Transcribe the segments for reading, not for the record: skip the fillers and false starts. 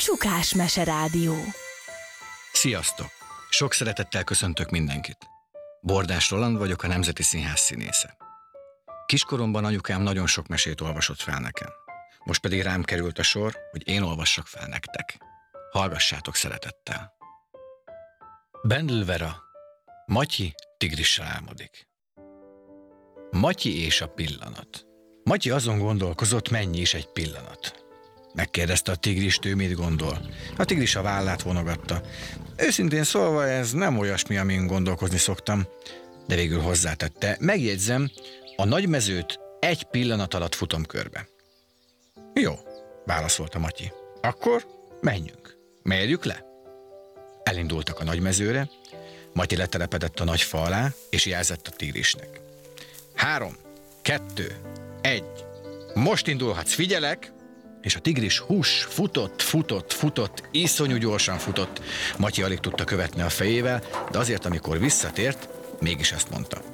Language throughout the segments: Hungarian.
Csukás Mese Rádió. Sziasztok! Sok szeretettel köszöntök mindenkit. Bordás Roland vagyok, a Nemzeti Színház színésze. Kiskoromban anyukám nagyon sok mesét olvasott fel nekem. Most pedig rám került a sor, hogy én olvassak fel nektek. Hallgassátok szeretettel. Bendl Vera. Matyi tigrissel álmodik. Matyi és a pillanat. Matyi azon gondolkozott, mennyi is egy pillanat. Megkérdezte a tigrist, ő mit gondol. A tigris a vállát vonogatta. Őszintén szólva, ez nem olyasmi, amin gondolkozni szoktam, de végül hozzátette. Megjegyzem, a nagymezőt egy pillanat alatt futom körbe. Jó, válaszolta Matyi. Akkor menjünk. Mérjük le. Elindultak a nagymezőre. Matyi letelepedett a nagy fa alá, és jelzett a tigrisnek. 3, 2, 1. Most indulhatsz, figyelek! És a tigris futott, iszonyú gyorsan futott. Matyi alig tudta követni a fejével, de azért, amikor visszatért, mégis ezt mondta.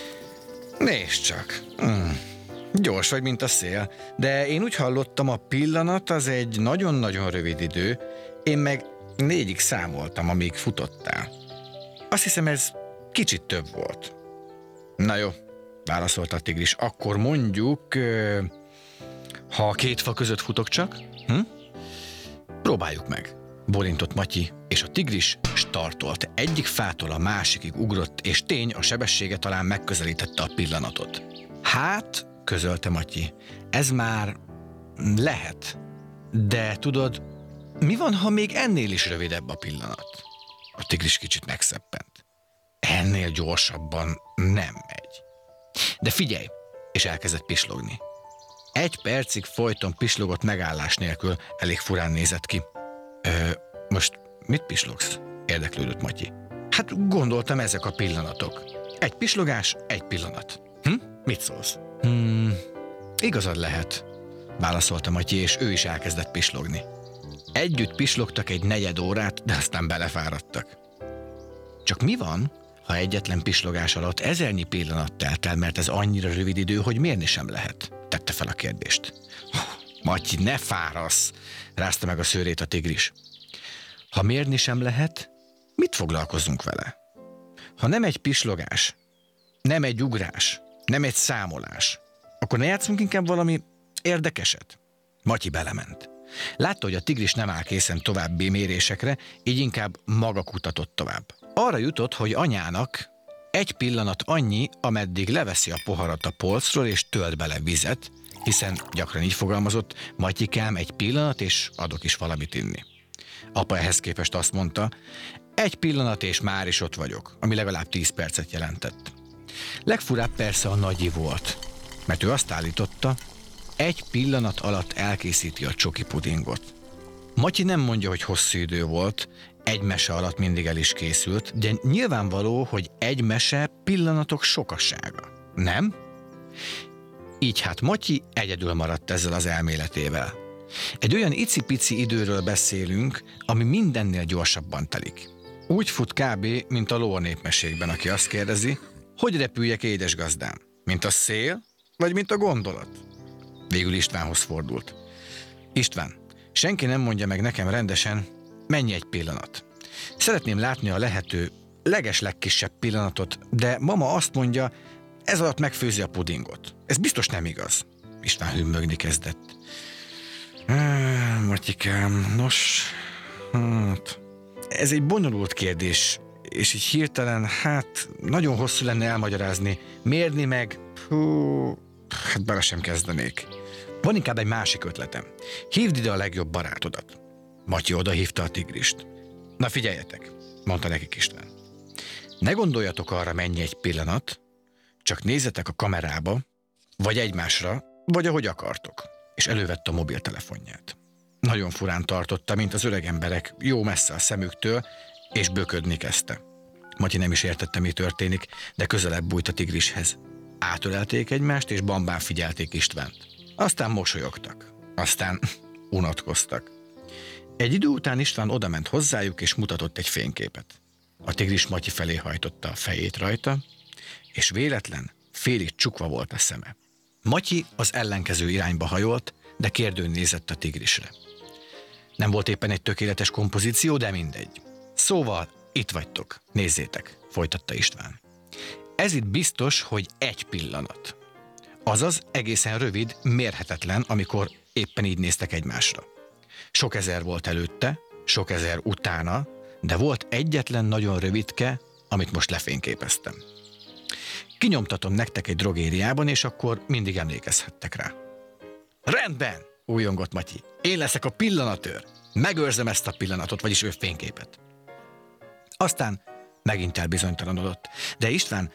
Nézd csak, gyors vagy, mint a szél, de én úgy hallottam, a pillanat az egy nagyon-nagyon rövid idő, én meg 4-ig számoltam, amíg futottál. Azt hiszem, ez kicsit több volt. Na jó, válaszolta a tigris, akkor mondjuk... Ha 2 fa között futok csak? Próbáljuk meg, bólintott Matyi, és a tigris startolt. Egyik fától a másikig ugrott, és tény, a sebessége talán megközelítette a pillanatot. Hát, közölte Matyi, ez már lehet. De tudod, mi van, ha még ennél is rövidebb a pillanat? A tigris kicsit megszeppent. Ennél gyorsabban nem megy. De figyelj, és elkezdett pislogni. 1 percig folyton pislogott megállás nélkül, elég furán nézett ki. Most mit pislogsz? Érdeklődött Matyi. Hát gondoltam, ezek a pillanatok. 1 pislogás, 1 pillanat. Mit szólsz? Igazad lehet, válaszolta Matyi, és ő is elkezdett pislogni. Együtt pislogtak egy 4 órát, de aztán belefáradtak. Csak mi van, ha egyetlen pislogás alatt 1000-nyi pillanat telt el, mert ez annyira rövid idő, hogy mérni sem lehet? Tette fel a kérdést. Matyi, ne fárasz, rázta meg a szőrét a tigris. Ha mérni sem lehet, mit foglalkozunk vele? Ha nem egy pislogás, nem egy ugrás, nem egy számolás, akkor ne játszunk inkább valami érdekeset? Matyi belement. Látta, hogy a tigris nem áll készen további mérésekre, így inkább maga kutatott tovább. Arra jutott, hogy anyának 1 pillanat annyi, ameddig leveszi a poharat a polcról és tölt bele vizet, hiszen gyakran így fogalmazott, Matyikám, 1 pillanat, és adok is valamit inni. Apa ehhez képest azt mondta, 1 pillanat, és már is ott vagyok, ami legalább 10 percet jelentett. Legfurább persze a nagyi volt, mert ő azt állította, 1 pillanat alatt elkészíti a csoki pudingot. Matyi nem mondja, hogy hosszú idő volt, 1 mese alatt mindig el is készült, de nyilvánvaló, hogy 1 mese pillanatok sokasága. Nem? Így hát Matyi egyedül maradt ezzel az elméletével. Egy olyan icipici időről beszélünk, ami mindennél gyorsabban telik. Úgy fut kb., mint a ló a népmesékben, aki azt kérdezi, hogy repüljek, édesgazdám? Mint a szél, vagy mint a gondolat? Végül Istvánhoz fordult. István, senki nem mondja meg nekem rendesen, mennyi egy pillanat. Szeretném látni a lehető legeslegkisebb pillanatot, de mama azt mondja, ez alatt megfőzi a pudingot. Ez biztos nem igaz. István hümmögni kezdett. Matyikám, nos, ez egy bonyolult kérdés, és így hirtelen, nagyon hosszú lenne elmagyarázni, mérni meg, bele sem kezdenék. Van inkább egy másik ötletem. Hívd ide a legjobb barátodat. Matyi odahívta a tigrist. Na figyeljetek, mondta nekik István. Ne gondoljatok arra, mennyi egy pillanat, csak nézzetek a kamerába, vagy egymásra, vagy ahogy akartok. És elővette a mobiltelefonját. Nagyon furán tartotta, mint az öreg emberek, jó messze a szemüktől, és böködni kezdte. Matyi nem is értette, mi történik, de közelebb bújt a tigrishez. Átölelték egymást, és bambán figyelték Istvánt. Aztán mosolyogtak. Aztán unatkoztak. Egy idő után István odament hozzájuk, és mutatott egy fényképet. A tigris Matyi felé hajtotta a fejét rajta, és véletlen, félig csukva volt a szeme. Matyi az ellenkező irányba hajolt, de kérdőn nézett a tigrisre. Nem volt éppen egy tökéletes kompozíció, de mindegy. Szóval itt vagytok, nézzétek, folytatta István. Ez itt biztos, hogy egy pillanat. Azaz egészen rövid, mérhetetlen, amikor éppen így néztek egymásra. Sok ezer volt előtte, sok ezer utána, de volt egyetlen nagyon rövidke, amit most lefényképeztem. Kinyomtatom nektek egy drogériában, és akkor mindig emlékezhettek rá. Rendben, újongott Matyi. Én leszek a pillanatőr. Megőrzem ezt a pillanatot, vagyis ő fényképet. Aztán megint elbizonytalanodott. De István,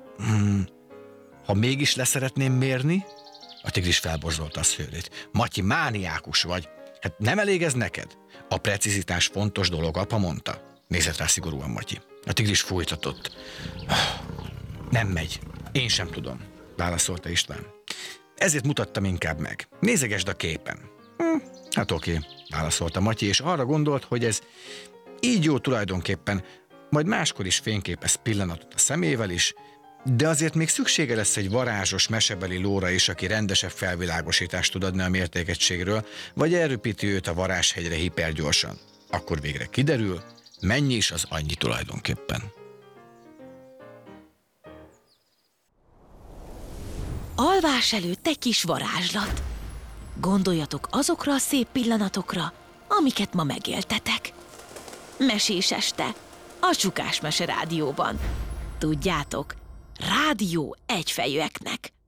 ha mégis leszeretném mérni? A tigris felborzolta a szőrét. Matyi, mániákus vagy. Hát nem elég ez neked? A precizitás fontos dolog, apa mondta. Nézett rá szigorúan Matyi. A tigris fújtatott. Nem megy. Én sem tudom, válaszolta István. Ezért mutattam inkább meg. Nézegesd a képen. Hát oké, válaszolta Matyi, és arra gondolt, hogy ez így jó tulajdonképpen, majd máskor is fényképez pillanatot a szemével is, de azért még szüksége lesz egy varázsos, mesebeli lóra is, aki rendesebb felvilágosítást tud adni a mértékegységről, vagy elröpíti őt a varázshegyre hipergyorsan. Akkor végre kiderül, mennyi is az annyi tulajdonképpen. Alvás előtt egy kis varázslat. Gondoljatok azokra a szép pillanatokra, amiket ma megéltetek. Mesés este, a Csukás Mese Rádióban. Tudjátok, rádió egyfejűeknek.